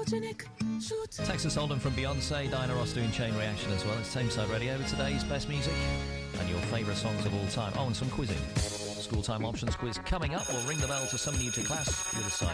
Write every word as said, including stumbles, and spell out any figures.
Texas Hold'em from Beyonce, Diana Ross doing Chain Reaction as well. It's Tameside Radio with today's best music and your favourite songs of all time. Oh, and some quizzing. School time options quiz coming up. We'll ring the bell to summon you to class. You'll decide